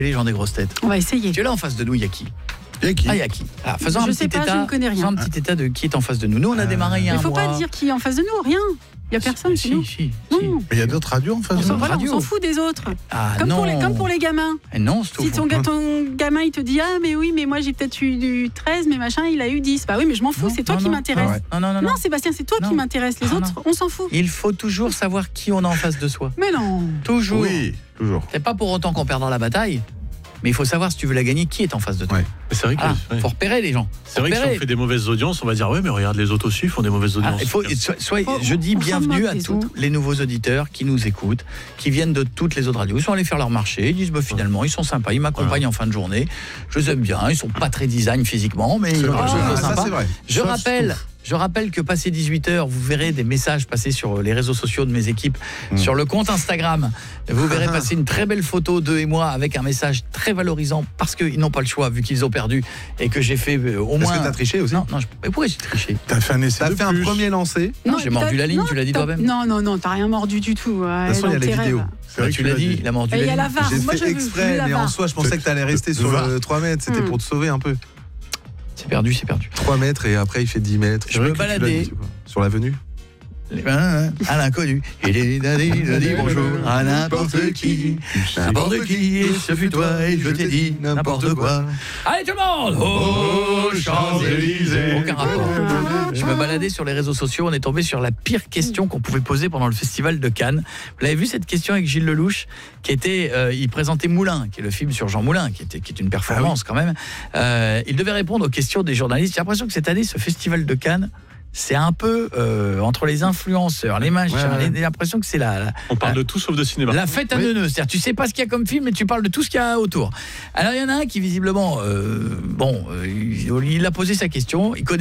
les gens des grosses têtes. On va essayer. Tu es là en face de nous, il y a qui ? Il y a qui ? Ah, il y a qui ? Alors, faisons Je un sais petit pas, état, je ne connais rien. faisons un petit état de qui est en face de nous. Nous, on a démarré il y a Il un ne faut mois. pas dire qui est en face de nous, rien. Il n'y a personne chez nous. Si. Non. Mais il y a d'autres radios en face de nous. Voilà, on radio. s'en fout des autres. Ah Comme non. pour les gamins. Eh non, c'est tout. Si ton gamin il te dit ah mais oui mais moi j'ai peut-être eu du 13 mais machin il a eu 10. Bah oui mais je m'en fous, c'est toi qui m'intéresse. Non. Non Sébastien, c'est toi qui m'intéresse, les autres on s'en fout. Il faut toujours savoir qui on a en face de soi. Mais non. Toujours. Oui, toujours. C'est pas pour autant qu'on perdra la bataille, mais il faut savoir si tu veux la gagner qui est en face de toi. Ouais. C'est vrai que Faut repérer les gens. c'est vrai que si on fait des mauvaises audiences, on va dire ouais mais regarde les autres aussi font des mauvaises audiences. Il faut, je dis on bienvenue s'en à moque des tous autres. les nouveaux auditeurs qui nous écoutent, qui viennent de toutes les autres radios. Ils sont allés faire leur marché, ils disent finalement ils sont sympas, ils m'accompagnent en fin de journée, je les aime bien, ils sont pas très design physiquement, mais ils ont quelque chose de ça, sympa. c'est vrai. Je rappelle que passé 18h, vous verrez des messages passer sur les réseaux sociaux de mes équipes, sur le compte Instagram. Vous verrez passer une très belle photo d'eux et moi avec un message très valorisant parce qu'ils n'ont pas le choix vu qu'ils ont perdu et que j'ai fait au moins... Est-ce que t'as triché aussi ? Non, mais pourquoi j'ai triché ? T'as fait un essai. T'as de fait un plus. premier lancer. Non, j'ai mordu la ligne, tu l'as dit toi-même. Non, t'as rien mordu du tout. De toute façon, il y a les vidéos. C'est vrai Tu que l'as dit, il a mordu Et il y la a ligne. la VAR. J'ai Moi, fait je veux exprès, la mais en VAR. soi, je pensais que t'allais rester sur le 3 mètres. C'était pour te sauver un peu. C'est perdu. 3 mètres et après, il fait 10 mètres. Je me baladais. Sur l'avenue. Les mains à l'inconnu. Il est dit bonjour à n'importe qui. N'importe qui, et ce fut toi, et je t'ai dit n'importe quoi. Allez tout le monde aux Champs-Élysées. Aucun rapport. Je me baladais sur les réseaux sociaux, on est tombé sur la pire question qu'on pouvait poser pendant le festival de Cannes. Vous l'avez vu cette question avec Gilles Lelouch qui était, il présentait Moulin, qui est le film sur Jean Moulin, qui est une performance quand même. Il devait répondre aux questions des journalistes. J'ai l'impression que cette année, ce festival de Cannes, c'est un peu entre les influenceurs, les machins, j'ai l'impression que c'est on parle de tout sauf de cinéma. la fête à neuneux, c'est-à-dire tu sais pas ce qu'il y a comme film mais tu parles de tout ce qu'il y a autour. Alors il y en a un qui visiblement il a posé sa question, il connaît